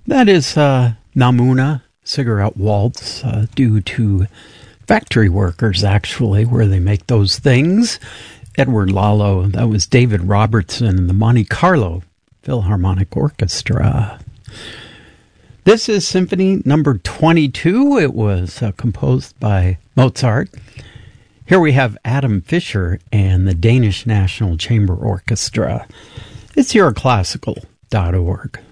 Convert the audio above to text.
That is Namuna Cigarette Waltz, due to factory workers, actually, where they make those things. Edward Lalo, that was David Robertson and the Monte Carlo Philharmonic Orchestra. This is Symphony number 22. It was composed by Mozart. Here we have Adam Fischer and the Danish National Chamber Orchestra. It's yourclassical.org.